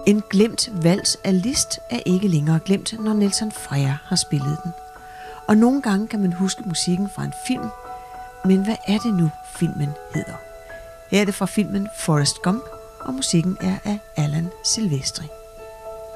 En glemt vals af Liszt er ikke længere glemt, når Nelson Freja har spillet den. Og nogle gange kan man huske musikken fra en film, men hvad er det nu, filmen hedder? Her er det fra filmen Forrest Gump, og musikken er af Alan Silvestri.